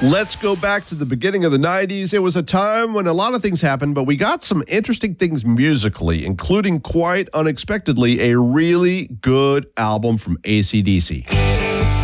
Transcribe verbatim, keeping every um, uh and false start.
Let's go back to the beginning of the nineties. It was a time when a lot of things happened, but we got some interesting things musically, including quite unexpectedly a really good album from A C D C.